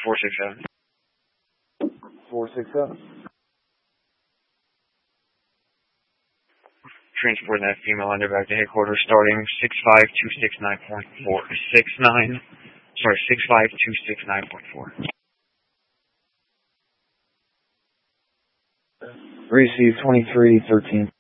467. 467. Transport that female under back to headquarters starting 65269.4. 65269.4. Receive 2313.